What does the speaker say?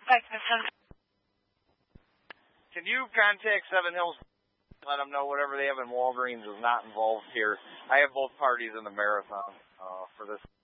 Can you contact Seven Hills? Let them know whatever they have in Walgreens is not involved here. I have both parties in the marathon for this.